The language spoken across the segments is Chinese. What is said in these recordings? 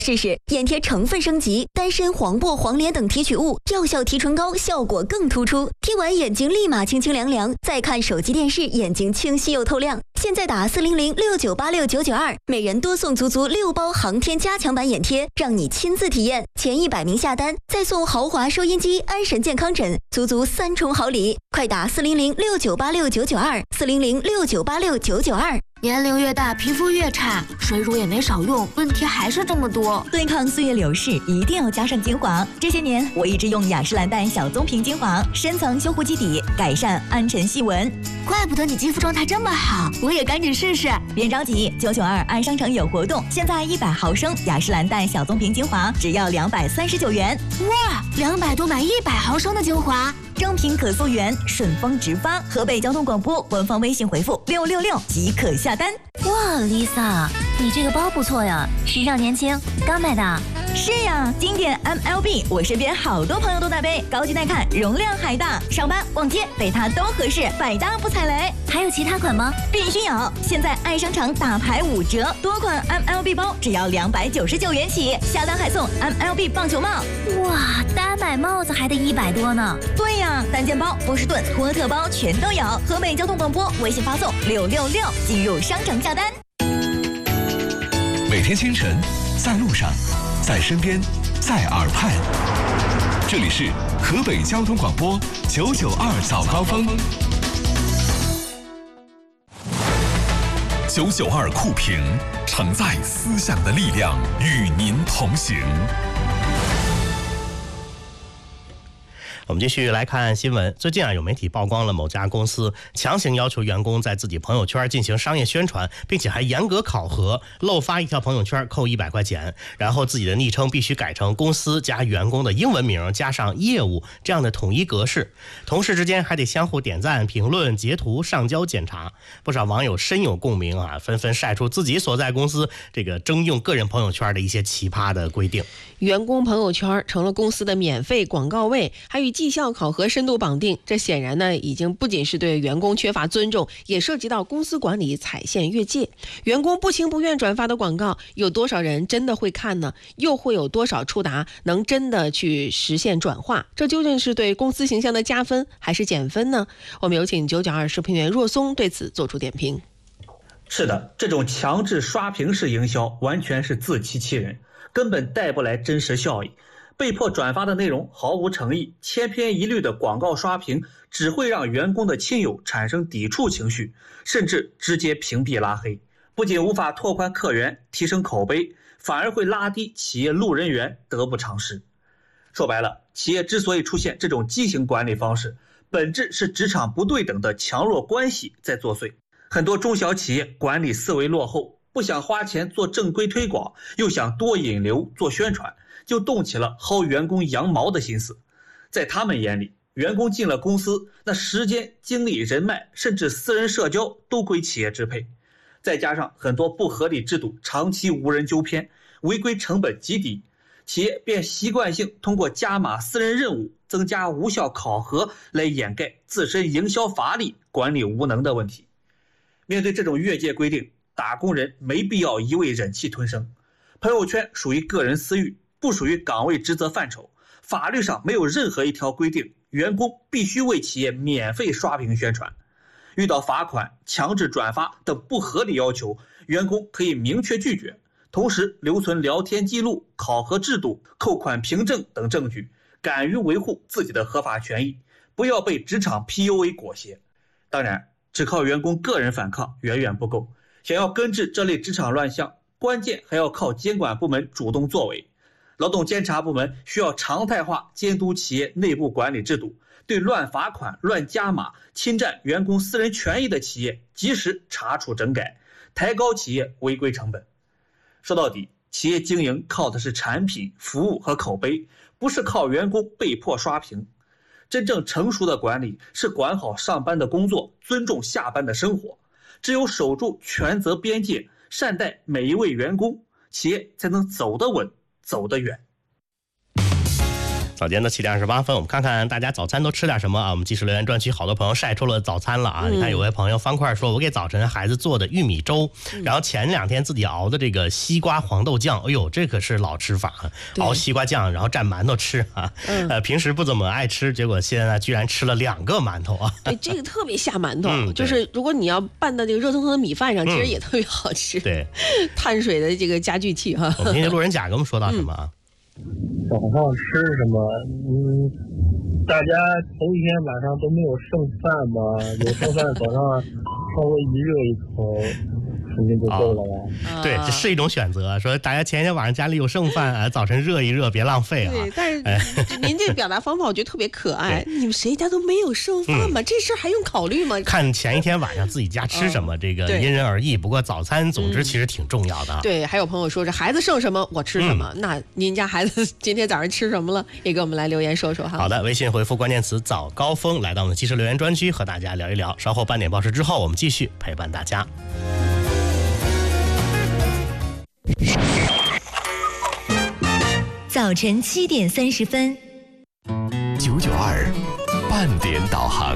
试试眼贴成分升级，丹参、黄柏、黄连等提取物，药效提纯膏，效果更突出。贴完眼睛立马清清凉凉，再看手机电视，眼睛清晰又透亮。现在打40069869992，每人多送足6包航天加强版眼贴，让你亲自体验。前100名下单，再送豪华收音机、安神健康枕，足3重好礼。快打40069869924，40069869992。 年龄越大，皮肤越差，水乳也没少用，问题还是这么多。 对抗岁月流逝，一定要加上精华。这些年，我一直用雅诗兰黛小棕瓶精华，深层修护基底，改善暗沉细纹。 怪不得你肌肤状态这么好，我也赶紧试试。 别着急，992爱商城有活动，现在100毫升雅诗兰黛小棕瓶精华只要239元。 哇，200多买100毫升的精华。 正品可溯源，顺丰直发。河北交通广播官方微信回复666即可下单。 哇 ，Lisa， 你这个包不错呀，时尚年轻，刚买的。 是呀，经典 MLB， 我身边好多朋友都在背，高级耐看，容量还大，上班逛街背它都合适，百搭不踩雷。 还有其他款吗？ 必须有！现在爱商场大牌5折，多款 MLB 包只要299元起，下单还送 MLB 棒球帽。 哇，单买帽子还得100多呢。 对呀，单肩包、波士顿、托特包全都有。河北交通广播微信发送666进入商城下单。 每天清晨，在路上，在身边，在耳畔，这里是河北交通广播992早高峰。992酷评，承载思想的力量，与您同行。 我们继续来看新闻。最近有媒体曝光了某家公司强行要求员工在自己朋友圈进行商业宣传，并且还严格考核，漏发一条朋友圈扣100块钱，然后自己的昵称必须改成公司加员工的英文名加上业务这样的统一格式，同事之间还得相互点赞、评论、截图上交检查。不少网友深有共鸣纷纷晒出自己所在公司这个征用个人朋友圈的一些奇葩的规定。 员工朋友圈成了公司的免费广告位，还与绩效考核深度绑定，这显然呢已经不仅是对员工缺乏尊重，也涉及到公司管理踩线越界。员工不情不愿转发的广告，有多少人真的会看呢？又会有多少触达能真的去实现转化？这究竟是对公司形象的加分还是减分呢？我们有请992视频员若松对此做出点评。 是的，这种强制刷屏式营销完全是自欺欺人，根本带不来真实效益。被迫转发的内容毫无诚意，千篇一律的广告刷屏只会让员工的亲友产生抵触情绪，甚至直接屏蔽拉黑。不仅无法拓宽客源、提升口碑，反而会拉低企业路人缘，得不偿失。说白了，企业之所以出现这种畸形管理方式，本质是职场不对等的强弱关系在作祟。很多中小企业管理思维落后，不想花钱做正规推广，又想多引流做宣传，就动起了薅员工羊毛的心思。在他们眼里，员工进了公司，那时间、精力、人脉，甚至私人社交都归企业支配。再加上很多不合理制度长期无人纠偏，违规成本极低，企业便习惯性通过加码私人任务、增加无效考核来掩盖自身营销乏力、管理无能的问题。面对这种越界规定，打工人没必要一味忍气吞声。朋友圈属于个人私域，不属于岗位职责范畴，法律上没有任何一条规定员工必须为企业免费刷屏宣传。遇到罚款、强制转发等不合理要求，员工可以明确拒绝，同时留存聊天记录、考核制度、扣款凭证等证据，敢于维护自己的合法权益，不要被职场 PUA 裹挟。当然，只靠员工个人反抗远远不够，想要根治这类职场乱象，关键还要靠监管部门主动作为。劳动监察部门需要常态化监督企业内部管理制度，对乱罚款、乱加码、侵占员工私人权益的企业及时查处整改，抬高企业违规成本。说到底，企业经营靠的是产品、服务和口碑，不是靠员工被迫刷屏。真正成熟的管理是管好上班的工作，尊重下班的生活。只有守住权责边界，善待每一位员工，企业才能走得稳，走得远。 早间的7点28分，我们看看大家早餐都吃点什么啊？我们即时留言专区好多朋友晒出了早餐了啊！你看有位朋友方块说，我给早晨孩子做的玉米粥，然后前2天自己熬的这个西瓜黄豆酱，哎呦，这可是老吃法，熬西瓜酱然后蘸馒头吃啊。平时不怎么爱吃，结果现在居然吃了2个馒头啊！ 对，这个特别下馒头，就是如果你要拌到这个热腾腾的米饭上，其实也特别好吃。 对， 碳水的这个加剧器哈。 我们听听路人甲给我们说到什么啊？ 早上吃什么？大家头一天晚上都没有剩饭吗？有剩饭早上稍微一热一口，肯定就够了吧？ 对，这是一种选择。说大家前一天晚上家里有剩饭啊，早晨热一热，别浪费啊。 对，但是您这表达方法我觉得特别可爱。你们谁家都没有剩饭吗？这事还用考虑吗？ 看前一天晚上自己家吃什么，这个因人而异。不过早餐总之其实挺重要的。 对，还有朋友说这孩子剩什么我吃什么。那您家孩子今天早上吃什么了？也给我们来留言说说哈。 好的，微信回复关键词早高峰来到我们的即时留言专区和大家聊一聊。稍后8点报时之后，我们继续陪伴大家。 早晨7点30分 992半点导航。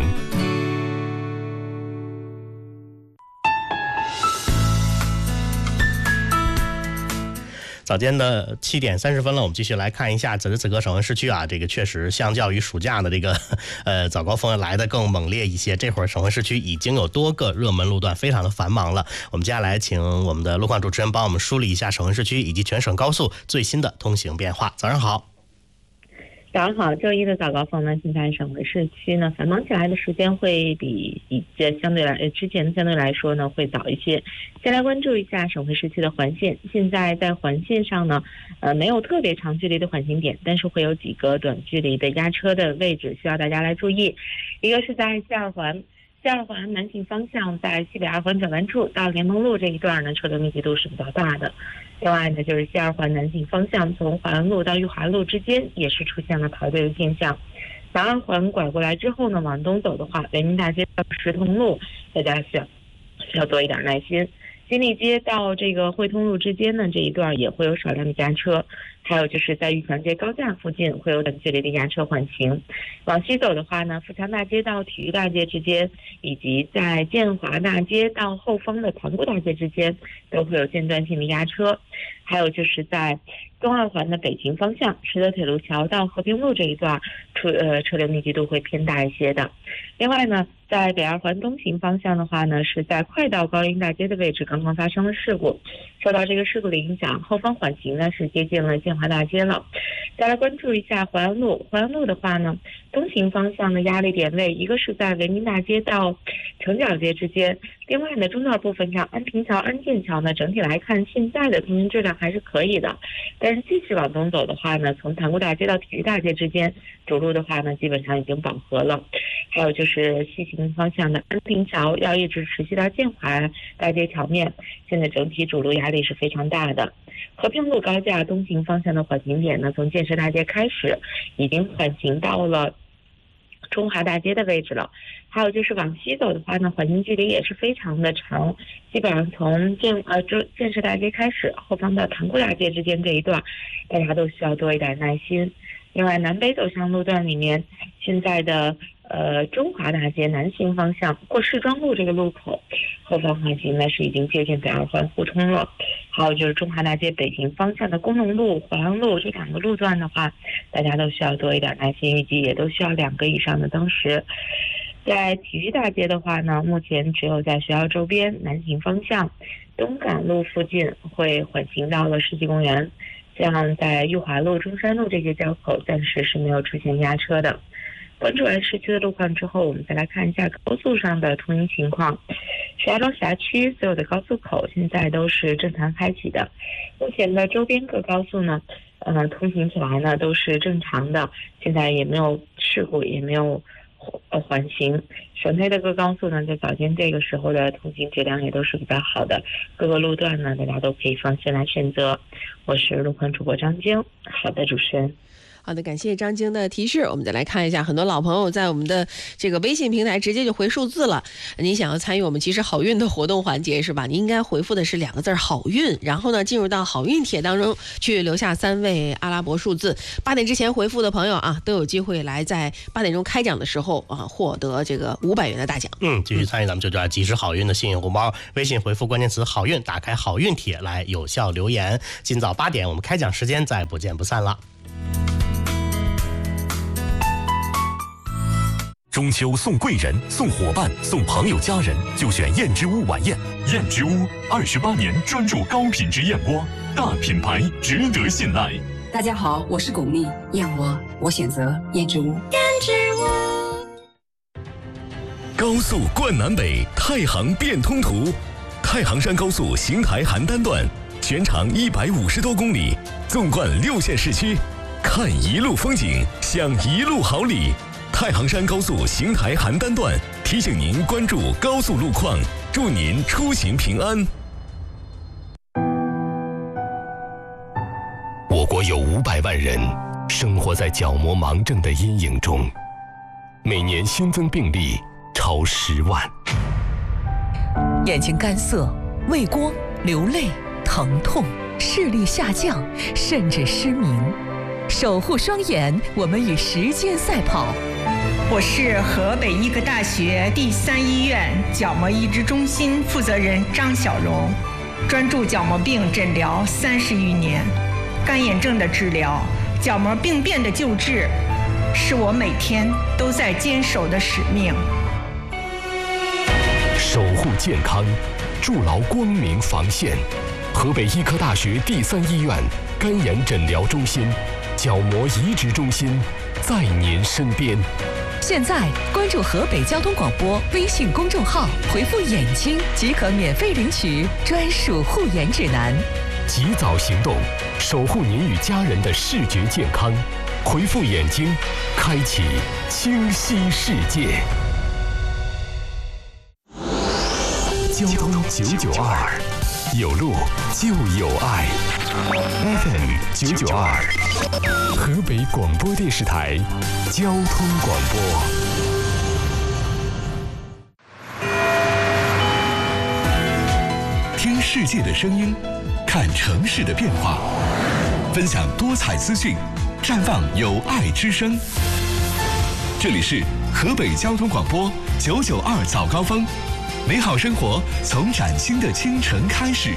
早间的7点30分了，我们继续来看一下此时此刻省会市区啊，这个确实相较于暑假的这个早高峰来的更猛烈一些。这会儿省会市区已经有多个热门路段非常的繁忙了。我们接下来请我们的路况主持人帮我们梳理一下省会市区以及全省高速最新的通行变化。早上好。 早上好，周一的早高峰呢，现在省会市区呢繁忙起来的时间会比之前相对来说呢会早一些。先来关注一下省会市区的环线，现在在环线上呢，没有特别长距离的缓行点，但是会有几个短距离的压车的位置需要大家来注意。一个是在西二环南行方向，在西北2环转弯处到联盟路这一段呢，车流密集度是比较大的。另外呢，就是西二环南行方向，从淮安路到裕华路之间也是出现了排队的现象。南2环拐过来之后呢，往东走的话，人民大街到石通路，大家需要多一点耐心。金利街到这个汇通路之间呢，这一段也会有少量的压车。还有就是在玉泉街高架附近会有短距离的压车缓行。往西走的话呢，富强大街到体育大街之间，以及在建华大街到后方的塘沽大街之间都会有间断性的压车。还有就是在东2环的北行方向，实德铁路桥到和平路这一段车流密集度会偏大一些的。另外呢，在北2环东行方向的话呢，是在快到高陵大街的位置刚刚发生了事故，受到这个事故的影响，后方缓行呢是接近了建华大街了。再来关注一下淮安路的话呢，东行方向的压力点位，一个是在人民大街到城角街之间，另外呢中段部分上安平桥、安建桥呢，整体来看现在的通行质量还是可以的。但是继续往东走的话呢，从塘沽大街到体育大街之间主路的话呢，基本上已经饱和了。还有就是西行方向的安平桥要一直持续到建华大街桥面，现在整体主路压力是非常大的。和平路高架东行方向的缓行点呢，从建设大街开始已经缓行到了中华大街的位置了。还有就是往西走的话呢，缓行距离也是非常的长，基本上从建设大街开始，后方的塘沽大街之间这一段，大家都需要多一点耐心。另外，南北走向路段里面，现在的中华大街南行方向过市庄路这个路口，后方缓行呢是已经接近北2环互通了。还有就是中华大街北行方向的工农路、淮安路这2个路段的话，大家都需要多一点耐心，预计也都需要2个以上的灯时。在体育大街的话呢，目前只有在学校周边南行方向东港路附近会缓行到了世纪公园，像在裕华路、中山路这些交口暂时是没有出现压车的。关注完市区的路况之后，我们再来看一下高速上的通行情况。石家庄辖区所有的高速口现在都是正常开启的，目前的周边各高速呢，通行起来呢都是正常的，现在也没有事故，也没有缓行。省内的各高速呢，在早间这个时候的通行质量也都是比较好的，各个路段呢，大家都可以放心来选择。我是路况主播张晶，好的，主持人。 好的，感谢张晶的提示。我们再来看一下，很多老朋友在我们的这个微信平台直接就回数字了。你想要参与我们及时好运的活动环节是吧？你应该回复的是2个字好运，然后呢进入到好运帖当中去留下3位阿拉伯数字。8点之前回复的朋友啊，都有机会来在8点钟开奖的时候啊获得这个500元的大奖。 继续参与咱们这段及时好运的幸运红包，微信回复关键词好运，打开好运帖来有效留言。今早8点我们开奖时间再不见不散了。 中秋送贵人、送伙伴、送朋友家人，就选燕之屋晚宴。燕之屋28年专注高品质燕窝，大品牌值得信赖。 大家好，我是巩俐，燕窝我选择燕之屋。燕之屋。 高速贯南北，太行变通途。太行山高速邢台邯郸段，全长150多公里，纵贯6线市区，看一路风景，享一路好礼。太行山高速邢台邯郸段提醒您关注高速路况，祝您出行平安。我国有500万人生活在角膜盲症的阴影中，每年新增病例超10万。 眼睛干涩、畏光、流泪、疼痛、视力下降，甚至失明。守护双眼，我们与时间赛跑。 我是河北医科大学第3医院角膜移植中心负责人张小荣，专注角膜病诊疗30余年，干眼症的治疗、角膜病变的救治，是我每天都在坚守的使命。 守护健康，筑牢光明防线。河北医科大学第3医院干眼诊疗中心、角膜移植中心在您身边。 现在关注河北交通广播微信公众号，回复眼睛即可免费领取专属护眼指南。 及早行动，守护您与家人的视觉健康。回复眼睛，开启清晰世界。交通992，有路就有爱。FM 992，河北广播电视台交通广播。听世界的声音，看城市的变化，分享多彩资讯，绽放有爱之声。这里是河北交通广播992早高峰，美好生活从崭新的清晨开始。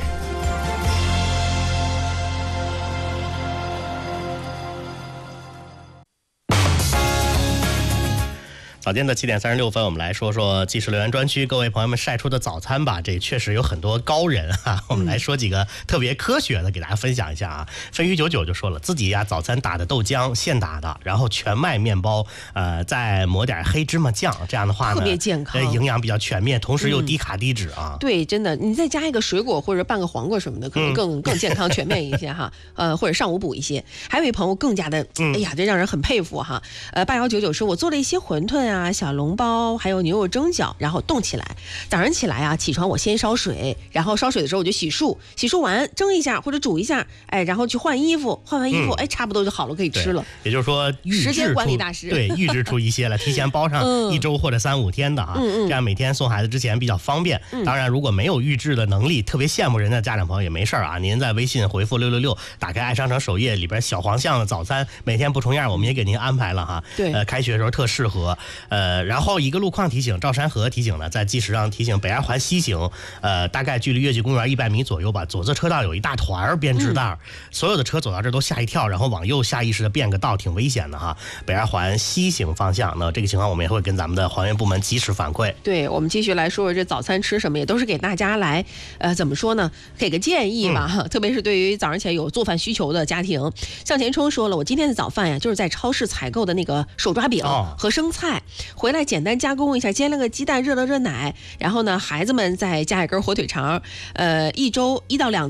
早间的7点36分，我们来说说即时留言专区各位朋友们晒出的早餐吧。这确实有很多高人啊，我们来说几个特别科学的给大家分享一下啊。飞鱼99就说了，自己呀早餐打的豆浆现打的，然后全麦面包，再抹点黑芝麻酱，这样的话呢特别健康， 营养比较全面，同时又低卡低脂啊。 对，真的，你再加一个水果或者拌个黄瓜什么的，可能更健康全面一些哈。或者上午补一些。还有一位朋友更加的，哎呀，这让人很佩服哈。8199说，我做了一些馄饨啊、小笼包，还有牛肉蒸饺，然后冻起来。早上起来啊，起床我先烧水，然后烧水的时候我就洗漱，洗漱完蒸一下或者煮一下，哎，然后去换衣服，换完衣服，哎，差不多就好了，可以吃了。 也就是说， 时间管理大师， 对，预制出一些了，提前包上1周或者3、5天的哈，这样每天送孩子之前比较方便。当然，如果没有预制的能力，特别羡慕人的家长朋友也没事啊，您在微信回复666，打开爱商城首页里边小黄象的早餐，每天不重样，我们也给您安排了哈。 对， 开学的时候特适合。然后一个路况提醒，赵山河提醒了，在计时上提醒北二环西行，大概距离越剧公园100米左右吧，左侧车道有一大团编织带，所有的车走到这都吓一跳，然后往右下意识的变个道，挺危险的哈。北二环西行方向，那这个情况我们也会跟咱们的环卫部门及时反馈。 对，我们继续来说说这早餐吃什么，也都是给大家来，怎么说呢？给个建议吧，特别是对于早上起来有做饭需求的家庭。向前冲说了，我今天的早饭呀，就是在超市采购的那个手抓饼和生菜，回来简单加工一下，煎了个鸡蛋，热了热奶，然后呢，孩子们再加一根火腿肠，1周1到2次。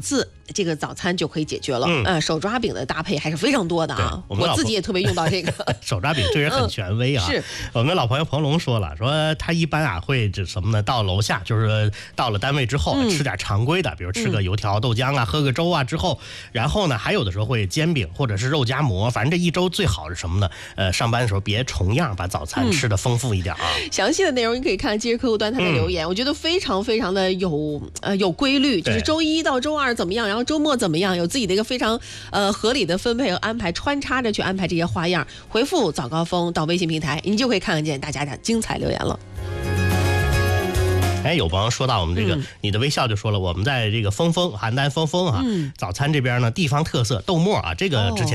这个早餐就可以解决了。手抓饼的搭配还是非常多的啊，我自己也特别用到这个手抓饼，这人很权威啊。 是我们的老朋友彭龙说了，说他一般啊会这什么呢？到楼下就是到了单位之后吃点常规的，比如吃个油条、豆浆啊，喝个粥啊之后，然后呢还有的时候会煎饼或者是肉夹馍，反正这一周最好是什么呢？上班的时候别重样，把早餐吃的丰富一点啊。 详细的内容你可以看今日客户端他的留言，我觉得非常非常的有规律，就是周一到周二怎么样，然后周末怎么样，有自己的一个非常合理的分配和安排，穿插着去安排这些花样。回复早高峰到微信平台，你就可以看得见大家的精彩留言了。 有朋友说到我们这个，你的微笑就说了，我们在这个邯郸峰啊，早餐这边呢地方特色豆沫啊，这个之前